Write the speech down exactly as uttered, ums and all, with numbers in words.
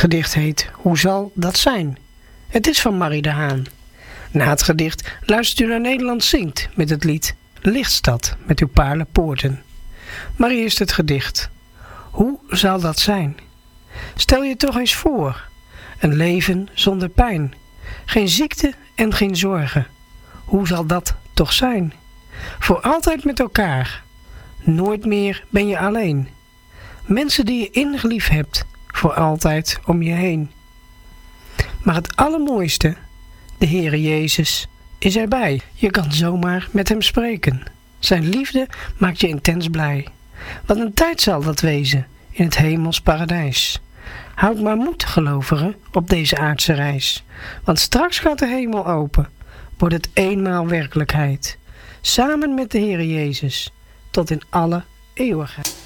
gedicht heet Hoe zal dat zijn? Het is van Marie de Haan. Na het gedicht luistert u naar Nederland zingt met het lied Lichtstad met uw paarle poorten. Maar eerst het gedicht. Hoe zal dat zijn? Stel je toch eens voor. Een leven zonder pijn. Geen ziekte en geen zorgen. Hoe zal dat toch zijn? Voor altijd met elkaar. Nooit meer ben je alleen. Mensen die je innig lief hebt. Voor altijd om je heen. Maar het allermooiste, de Heere Jezus, is erbij. Je kan zomaar met hem spreken. Zijn liefde maakt je intens blij. Wat een tijd zal dat wezen in het hemels paradijs. Houd maar moed, gelovigen, op deze aardse reis. Want straks gaat de hemel open, wordt het eenmaal werkelijkheid. Samen met de Heere Jezus, tot in alle eeuwigheid.